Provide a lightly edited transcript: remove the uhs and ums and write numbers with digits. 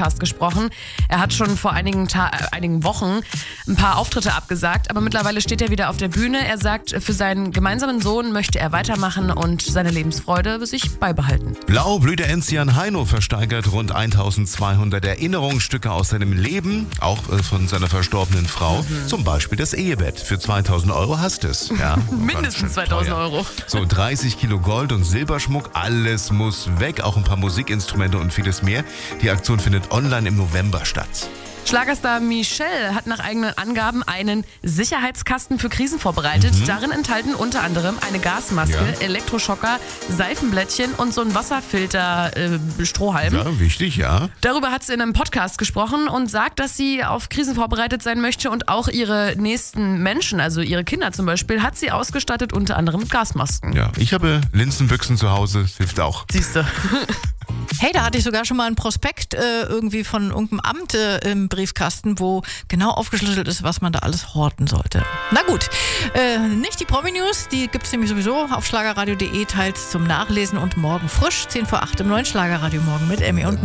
Podcast gesprochen. Er hat schon vor einigen Wochen ein paar Auftritte abgesagt, aber mittlerweile steht er wieder auf der Bühne. Er sagt, für seinen gemeinsamen Sohn möchte er weitermachen und seine Lebensfreude sich beibehalten. Blaublüter Enzian Heino versteigert rund 1200 Erinnerungsstücke aus seinem Leben, auch von seiner verstorbenen Frau. Zum Beispiel das Ehebett. Für 2000 Euro hast es. Ja, Mindestens 2000 Euro. So 30 Kilo Gold und Silberschmuck, alles muss weg. Auch ein paar Musikinstrumente und vieles mehr. Die Aktion findet online im November statt. Schlagerstar Michelle hat nach eigenen Angaben einen Sicherheitskasten für Krisen vorbereitet. Darin enthalten unter anderem eine Gasmaske, Elektroschocker, Seifenblättchen und so ein Wasserfilter-Strohhalm. Ja, wichtig, ja. Darüber hat sie in einem Podcast gesprochen und sagt, dass sie auf Krisen vorbereitet sein möchte und auch ihre nächsten Menschen, also ihre Kinder zum Beispiel, hat sie ausgestattet, unter anderem mit Gasmasken. Ja, ich habe Linsenbüchsen zu Hause, das hilft auch. Siehste. Hey, da hatte ich sogar schon mal einen Prospekt irgendwie von irgendeinem Amt im Briefkasten, wo genau aufgeschlüsselt ist, was man da alles horten sollte. Na gut, nicht die Promi-News, die gibt es nämlich sowieso auf schlagerradio.de, teils zum Nachlesen und morgen frisch, 7:50 im neuen Schlagerradio morgen mit Emmy und